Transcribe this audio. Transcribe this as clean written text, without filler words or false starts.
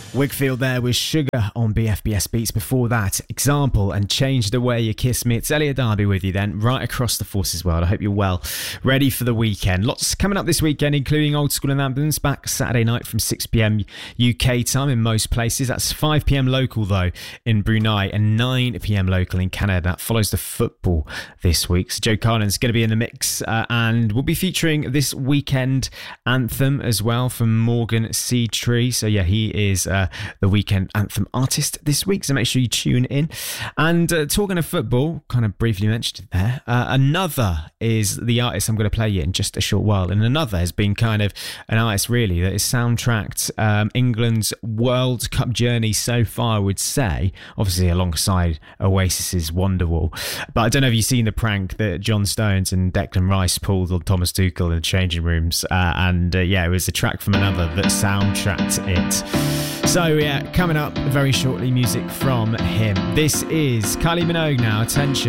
Whigfield there with Sugar on BFBS Beats. Before that, Example and Change the Way You Kiss Me. It's Elliot Darby with you then, right across the Forces world. I hope you're well, ready for the weekend. Lots coming up this weekend, including Old School and Anthems back Saturday night from 6pm UK time in most places. That's 5pm local though in Brunei and 9pm local in Canada. That follows the football this week. So Joe Carlin's going to be in the mix and we'll be featuring this weekend anthem as well from Morgan Seatree. So yeah, he is the weekend anthem artist this week, so make sure you tune in. And talking of football, kind of briefly mentioned it there, another is the artist I'm going to play you in just a short while, and another has been kind of an artist really that has soundtracked England's World Cup journey so far, I would say, obviously alongside Oasis's Wonderwall. But I don't know if you've seen the prank that John Stones and Declan Rice pulled on Thomas Tuchel in the changing rooms, and yeah, it was a track from another that soundtracked it. So yeah, coming up very shortly, music from him. This is Kylie Minogue now. Attention.